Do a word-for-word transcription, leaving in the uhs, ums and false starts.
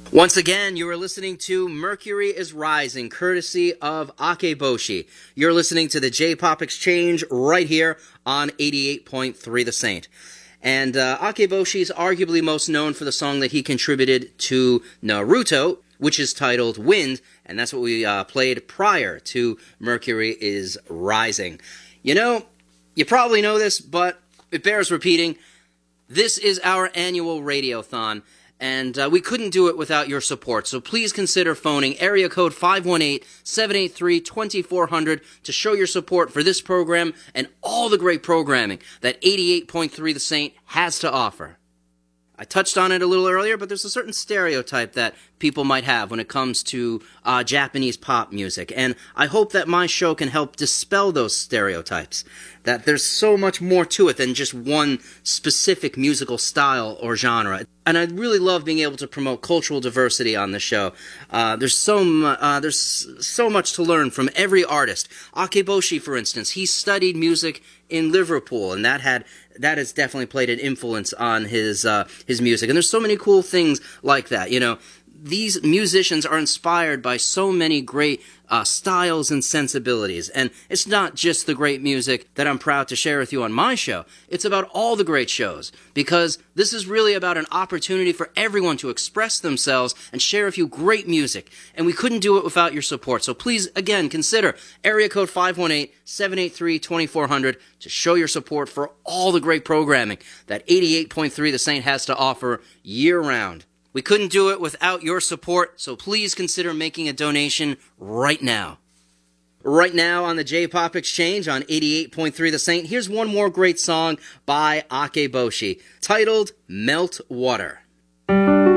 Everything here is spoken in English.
Once again, you are listening to Mercury is Rising, courtesy of Akeboshi. You're listening to the J-Pop Exchange right here on eighty-eight point three The Saint. And uh, Akeboshi is arguably most known for the song that he contributed to Naruto, which is titled Wind, and that's what we uh, played prior to Mercury is Rising. You know, you probably know this, but it bears repeating. This is our annual Radiothon. And uh, we couldn't do it without your support, so please consider phoning area code five one eight, seven eight three, two four zero zero to show your support for this program and all the great programming that eighty-eight point three The Saint has to offer. I touched on it a little earlier, but there's a certain stereotype that people might have when it comes to uh, Japanese pop music, and I hope that my show can help dispel those stereotypes, that there's so much more to it than just one specific musical style or genre. And I really love being able to promote cultural diversity on the show. Uh, there's so mu- uh, there's so much to learn from every artist. Akeboshi, for instance, he studied music in Liverpool, and that had that has definitely played an influence on his uh, his music. And there's so many cool things like that. You know, these musicians are inspired by so many great uh, styles and sensibilities. And it's not just the great music that I'm proud to share with you on my show. It's about all the great shows, because this is really about an opportunity for everyone to express themselves and share a few great music. And we couldn't do it without your support. So please, again, consider area code five one eight, seven eight three, two four zero zero to show your support for all the great programming that eighty-eight point three The Saint has to offer year-round. We couldn't do it without your support, so please consider making a donation right now. Right now on the J-Pop Exchange on eighty-eight point three The Saint, here's one more great song by Akeboshi, titled Melt Water.